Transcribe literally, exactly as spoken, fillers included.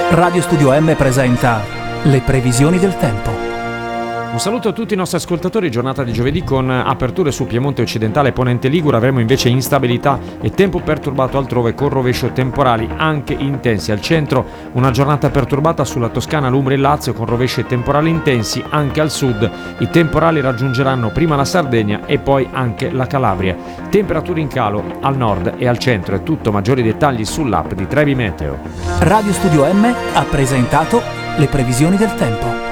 Radio Studio M presenta le previsioni del tempo. Un saluto a tutti i nostri ascoltatori, giornata di giovedì con aperture su Piemonte occidentale e Ponente Ligure, avremo invece instabilità e tempo perturbato altrove con rovescio temporali anche intensi. Al centro una giornata perturbata sulla Toscana, l'Umbria e il Lazio con rovesci e temporali intensi anche al sud. I temporali raggiungeranno prima la Sardegna e poi anche la Calabria. Temperature in calo al nord e al centro. È tutto, maggiori dettagli sull'app di Trevi Meteo. Radio Studio M ha presentato le previsioni del tempo.